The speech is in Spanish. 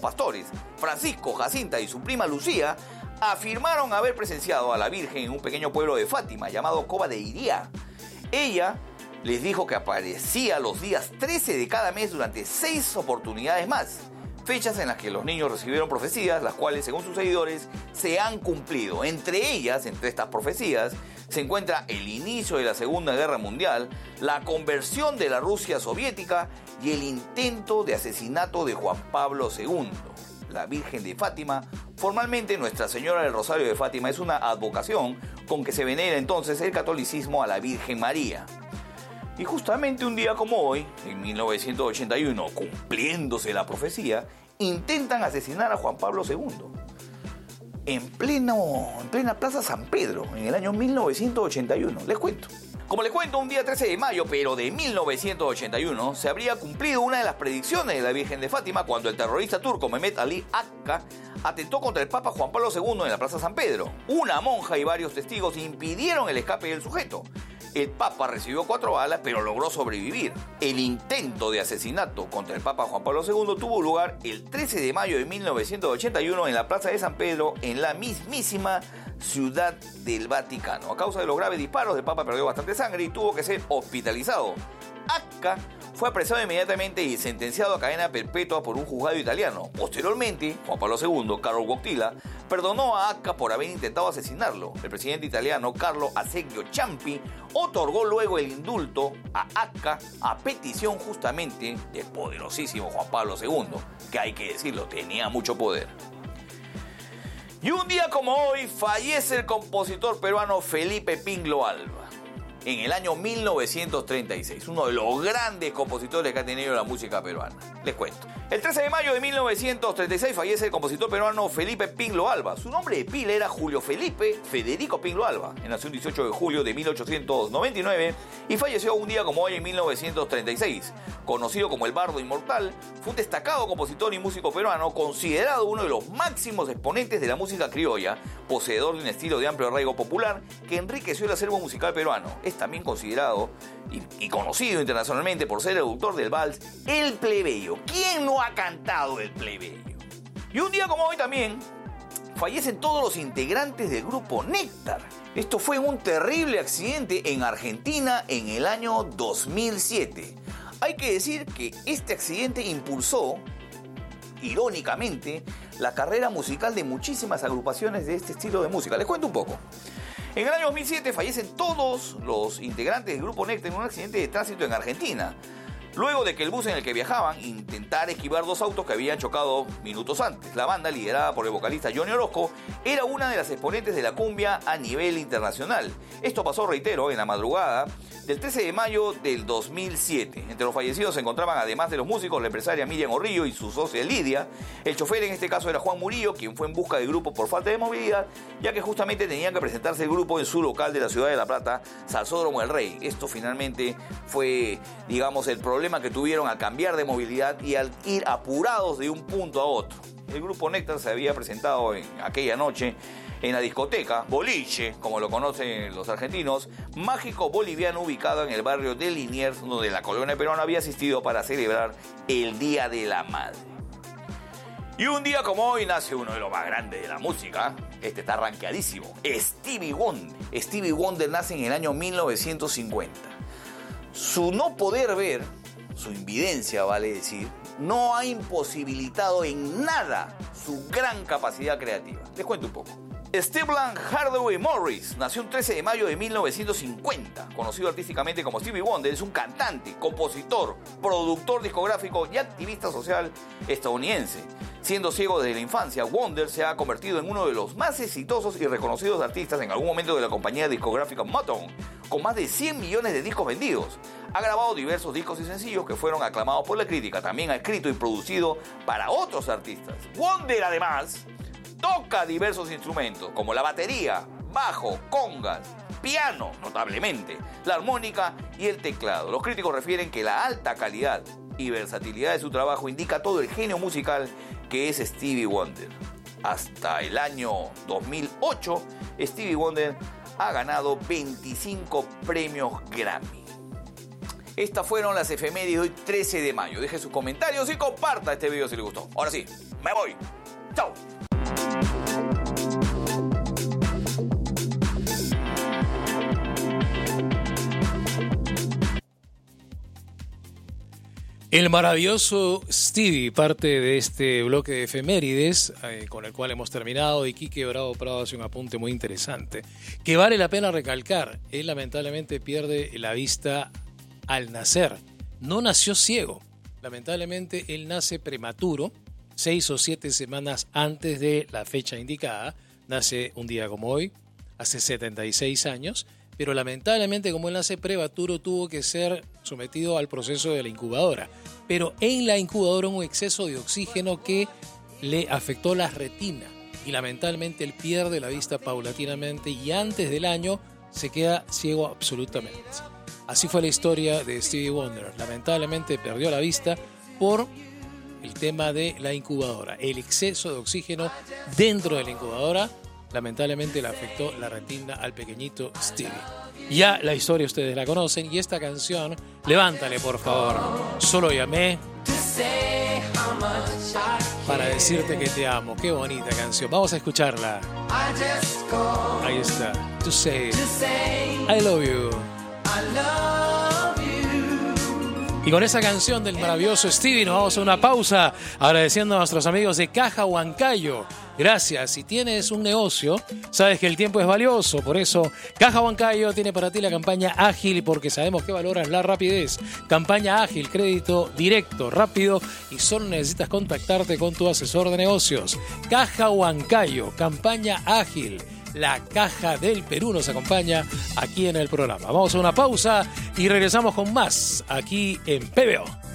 pastores, Francisco, Jacinta y su prima Lucía, afirmaron haber presenciado a la Virgen en un pequeño pueblo de Fátima llamado Cova de Iría. Ella les dijo que aparecía los días 13 de cada mes durante 6 oportunidades más, fechas en las que los niños recibieron profecías, las cuales, según sus seguidores, se han cumplido. Entre ellas, entre estas profecías, se encuentra el inicio de la Segunda Guerra Mundial, la conversión de la Rusia soviética y el intento de asesinato de Juan Pablo II. La Virgen de Fátima, formalmente Nuestra Señora del Rosario de Fátima, es una advocación con que se venera entonces el catolicismo a la Virgen María. Y justamente un día como hoy, en 1981, cumpliéndose la profecía, intentan asesinar a Juan Pablo II. En plena Plaza San Pedro, en el año 1981. Les cuento. Como les cuento, un día 13 de mayo, pero de 1981, se habría cumplido una de las predicciones de la Virgen de Fátima cuando el terrorista turco Mehmet Ali Akka atentó contra el Papa Juan Pablo II en la Plaza San Pedro. Una monja y varios testigos impidieron el escape del sujeto. El Papa recibió 4 balas, pero logró sobrevivir. El intento de asesinato contra el Papa Juan Pablo II tuvo lugar el 13 de mayo de 1981 en la Plaza de San Pedro, en la mismísima Ciudad del Vaticano. A causa de los graves disparos, el Papa perdió bastante sangre y tuvo que ser hospitalizado. Akka fue apresado inmediatamente y sentenciado a cadena perpetua por un juzgado italiano. Posteriormente, Juan Pablo II, Carlo Wojtyla, perdonó a Akka por haber intentado asesinarlo. El presidente italiano Carlo Azeglio Ciampi otorgó luego el indulto a Akka a petición justamente del poderosísimo Juan Pablo II, que hay que decirlo, tenía mucho poder. Y un día como hoy fallece el compositor peruano Felipe Pingllo Alba. En el año 1936, uno de los grandes compositores que ha tenido la música peruana. Les cuento. El 13 de mayo de 1936 fallece el compositor peruano Felipe Pingllo Alba. Su nombre de pila era Julio Felipe Federico Pingllo Alba. Nació el 18 de julio de 1899 y falleció un día como hoy en 1936. Conocido como el Bardo Inmortal, fue un destacado compositor y músico peruano, considerado uno de los máximos exponentes de la música criolla, poseedor de un estilo de amplio arraigo popular que enriqueció el acervo musical peruano. Es también considerado y conocido internacionalmente por ser el autor del vals El Plebeyo. ¿Quién no ha cantado El Plebeyo? Y un día como hoy también fallecen todos los integrantes del grupo Néctar. Esto fue un terrible accidente en Argentina en el año 2007. Hay que decir que este accidente impulsó, irónicamente, la carrera musical de muchísimas agrupaciones de este estilo de música. Les cuento un poco. En el año 2007 fallecen todos los integrantes del grupo Néctar en un accidente de tránsito en Argentina, luego de que el bus en el que viajaban intentara esquivar 2 autos que habían chocado minutos antes. La banda, liderada por el vocalista Johnny Orozco, era una de las exponentes de la cumbia a nivel internacional. Esto pasó, reitero, en la madrugada del 13 de mayo del 2007. Entre los fallecidos se encontraban, además de los músicos, la empresaria Miriam Orrillo y su socia Lidia. El chofer en este caso era Juan Murillo, quien fue en busca del grupo por falta de movilidad, ya que justamente tenían que presentarse el grupo en su local de la ciudad de La Plata, Salsódromo El Rey. Esto finalmente fue, digamos, el problema que tuvieron al cambiar de movilidad y al ir apurados de un punto a otro. El grupo Néctar se había presentado en aquella noche en la discoteca Boliche, como lo conocen los argentinos, Mágico Boliviano, ubicado en el barrio de Liniers, donde la colonia peruana había asistido para celebrar el Día de la Madre. Y un día como hoy nace uno de los más grandes de la música. Este está rankeadísimo, Stevie Wonder. Stevie Wonder nace en el año 1950. Su no poder ver, su invidencia vale decir, no ha imposibilitado en nada su gran capacidad creativa. Les cuento un poco. Stephen Hardaway Morris nació el 13 de mayo de 1950. Conocido artísticamente como Stevie Wonder, es un cantante, compositor, productor discográfico y activista social estadounidense. Siendo ciego desde la infancia, Wonder se ha convertido en uno de los más exitosos y reconocidos artistas en algún momento de la compañía discográfica Motown, con más de 100 millones de discos vendidos. Ha grabado diversos discos y sencillos que fueron aclamados por la crítica. También ha escrito y producido para otros artistas. Wonder, además, toca diversos instrumentos como la batería, bajo, congas, piano, notablemente, la armónica y el teclado. Los críticos refieren que la alta calidad y versatilidad de su trabajo indica todo el genio musical que es Stevie Wonder. Hasta el año 2008, Stevie Wonder ha ganado 25 premios Grammy. Estas fueron las efemérides de hoy, 13 de mayo. Deje sus comentarios y comparta este video si le gustó. Ahora sí, Me voy. Chao. El maravilloso Stevie, parte de este bloque de efemérides con el cual hemos terminado, y Quique Bravo Prado hace un apunte muy interesante que vale la pena recalcar. Él lamentablemente pierde la vista al nacer. No nació ciego. Lamentablemente él nace prematuro, 6 o 7 semanas antes de la fecha indicada. Nace un día como hoy, hace 76 años. Pero lamentablemente, como él nace prematuro, tuvo que ser sometido al proceso de la incubadora. Pero en la incubadora hubo un exceso de oxígeno que le afectó la retina. Y lamentablemente él pierde la vista paulatinamente y antes del año se queda ciego absolutamente. Así fue la historia de Stevie Wonder. Lamentablemente perdió la vista por el tema de la incubadora. El exceso de oxígeno dentro de la incubadora lamentablemente le afectó la retina al pequeñito Stevie. Ya la historia ustedes la conocen y esta canción, levántale por favor. Solo llamé para decirte que te amo. Qué bonita canción. Vamos a escucharla. Ahí está. To say I love you. Y con esa canción del maravilloso Stevie nos vamos a una pausa, agradeciendo a nuestros amigos de Caja Huancayo. Gracias. Si tienes un negocio, sabes que el tiempo es valioso. Por eso, Caja Huancayo tiene para ti la campaña ágil, porque sabemos que valoras la rapidez. Campaña ágil, crédito directo, rápido, y solo necesitas contactarte con tu asesor de negocios. Caja Huancayo, campaña ágil. La Caja del Perú nos acompaña aquí en el programa. Vamos a una pausa y regresamos con más aquí en PBO.